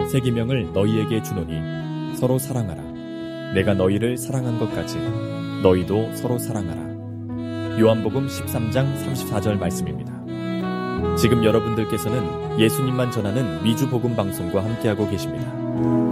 새 계명을 너희에게 주노니 서로 사랑하라. 내가 너희를 사랑한 것 같이 너희도 서로 사랑하라. 요한복음 13장 34절 말씀입니다. 지금 여러분들께서는 예수님만 전하는 위주복음 방송과 함께하고 계십니다.